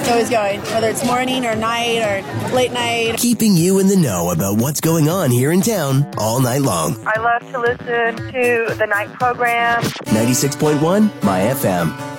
It's always going, whether it's morning or night or late night. Keeping you in the know about what's going on here in town all night long. I love to listen to the night program. 96.1 My FM.